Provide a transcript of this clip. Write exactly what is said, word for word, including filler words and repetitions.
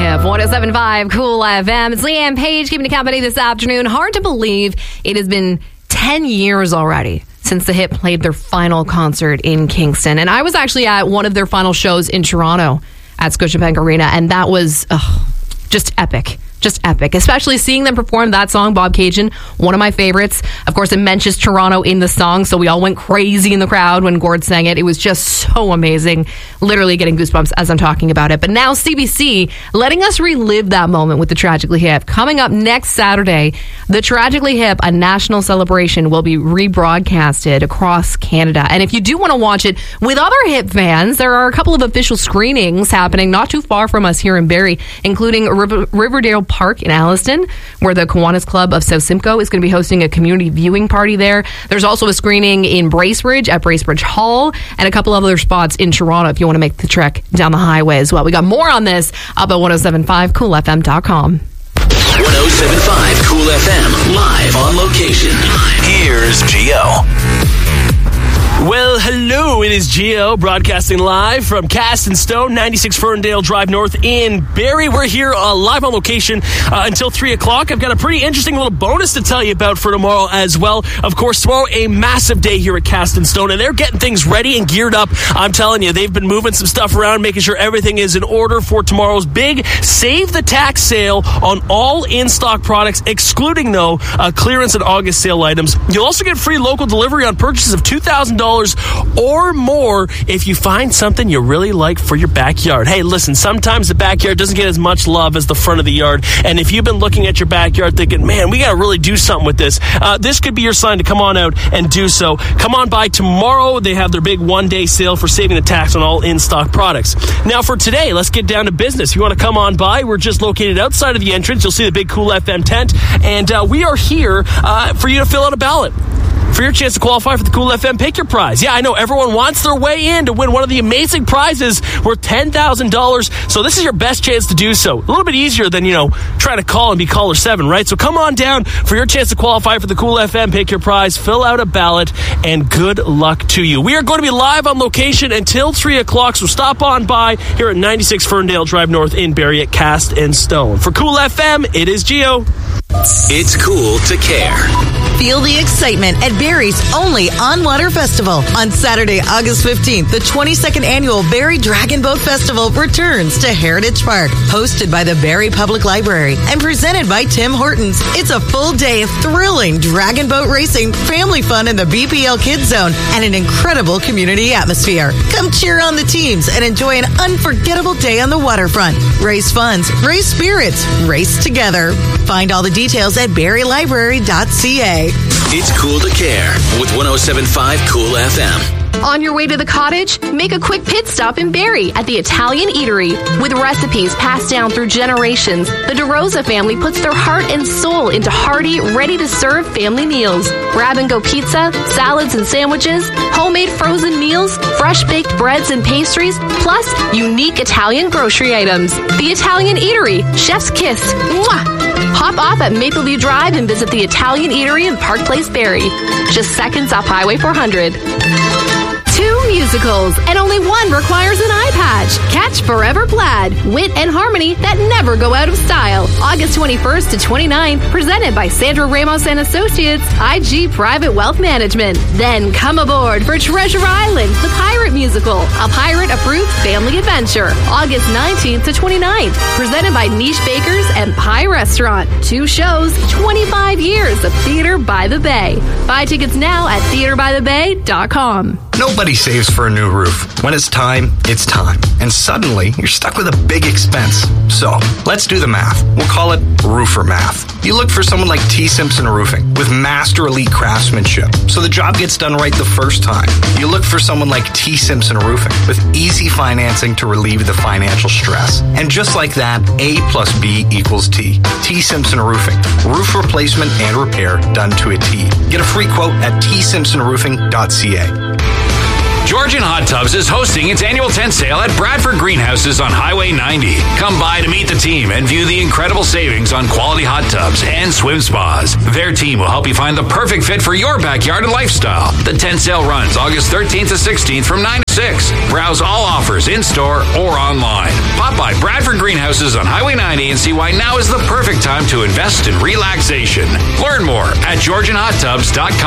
Hip, one oh seven point five Cool F M. It's Leanne Page keeping you company this afternoon. Hard to believe it has been ten years already since The Hip played their final concert in Kingston. And I was actually at one of their final shows in Toronto at Scotiabank Arena, and that was ugh, just epic. Just epic, especially seeing them perform that song, Bobcaygeon, one of my favorites. Of course, it mentions Toronto in the song, so we all went crazy in the crowd when Gord sang it. It was just so amazing. Literally getting goosebumps as I'm talking about it. But now C B C letting us relive that moment with the Tragically Hip. Coming up next Saturday, the Tragically Hip, a national celebration, will be rebroadcasted across Canada. And if you do want to watch it with other Hip fans, there are a couple of official screenings happening not too far from us here in Barrie, including River- Riverdale Park in Alliston, where the Kiwanis Club of South Simcoe is going to be hosting a community viewing party there. There's also a screening in Bracebridge at Bracebridge Hall and a couple of other spots in Toronto if you want to make the trek down the highway as well. We got more on this up at one oh seven point five cool f m dot com. one oh seven point five Cool F M, live on location. Here's Gio. Well, hello, it is Gio broadcasting live from Cast and Stone, ninety-six Ferndale Drive North in Barrie. We're here uh, live on location uh, until three o'clock. I've got a pretty interesting little bonus to tell you about for tomorrow as well. Of course, tomorrow, a massive day here at Cast and Stone, and they're getting things ready and geared up. I'm telling you, they've been moving some stuff around, making sure everything is in order for tomorrow's big Save the Tax sale on all in-stock products, excluding, though, uh, clearance and August sale items. You'll also get free local delivery on purchases of two thousand dollars or more if you find something you really like for your backyard. Hey, listen, sometimes the backyard doesn't get as much love as the front of the yard, and if you've been looking at your backyard thinking, man, we got to really do something with this, uh, this could be your sign to come on out and do so. Come on by tomorrow. They have their big one-day sale for saving the tax on all in-stock products. Now, for today, let's get down to business. If you want to come on by, we're just located outside of the entrance. You'll see the big Cool F M tent, and uh, we are here uh, for you to fill out a ballot for your chance to qualify for the Cool F M Pick Your Prize. Yeah, I know everyone wants their way in to win one of the amazing prizes worth ten thousand dollars, so this is your best chance to do so. A little bit easier than, you know, trying to call and be caller seven, right? So come on down for your chance to qualify for the Cool F M Pick Your Prize. Fill out a ballot, and good luck to you. We are going to be live on location until three o'clock, so stop on by here at ninety-six Ferndale Drive North in Barrie at Cast and Stone. For Cool F M, it is Gio. It's cool to care. Feel the excitement at Barrie's only On-Water Festival. On Saturday, August fifteenth, the twenty-second annual Barrie Dragon Boat Festival returns to Heritage Park. Hosted by the Barrie Public Library and presented by Tim Hortons. It's a full day of thrilling dragon boat racing, family fun in the B P L Kids Zone, and an incredible community atmosphere. Come cheer on the teams and enjoy an unforgettable day on the waterfront. Raise funds, raise spirits, race together. Find all the details at barrie library dot c a. It's cool to care with one oh seven point five Cool F M. On your way to the cottage, make a quick pit stop in Barrie at the Italian Eatery. With recipes passed down through generations, the DeRosa family puts their heart and soul into hearty, ready-to-serve family meals. Grab-and-go pizza, salads and sandwiches, homemade frozen meals, fresh-baked breads and pastries, plus unique Italian grocery items. The Italian Eatery, Chef's Kiss. Mwah! Hop off at Mapleview Drive and visit the Italian Eatery in Park Place, Barrie. Just seconds off Highway four hundred. Two musicals, and only one requires an eye patch. Catch Forever Plaid, wit and harmony that never go out of style. August twenty-first to twenty-ninth, presented by Sandra Ramos and Associates, I G Private Wealth Management. Then come aboard for Treasure Island, the pirate musical, a pirate-approved family adventure. August nineteenth to twenty-ninth, presented by Niche Bakers and Pie Restaurant. Two shows, twenty-five years of Theater by the Bay. Buy tickets now at theater by the bay dot com. Nobody saves for a new roof. When it's time, it's time. And suddenly, you're stuck with a big expense. So, let's do the math. We'll call it roofer math. You look for someone like T. Simpson Roofing with master elite craftsmanship, so the job gets done right the first time. You look for someone like T. Simpson Roofing with easy financing to relieve the financial stress. And just like that, A plus B equals T. T. Simpson Roofing. Roof replacement and repair done to a T. Get a free quote at t simpson roofing dot c a. Georgian Hot Tubs is hosting its annual tent sale at Bradford Greenhouses on Highway ninety. Come by to meet the team and view the incredible savings on quality hot tubs and swim spas. Their team will help you find the perfect fit for your backyard and lifestyle. The tent sale runs August thirteenth to sixteenth from nine to six. Browse all offers in-store or online. Pop by by Bradford Greenhouses on Highway ninety and see why now is the perfect time to invest in relaxation. Learn more at georgian hot tubs dot com.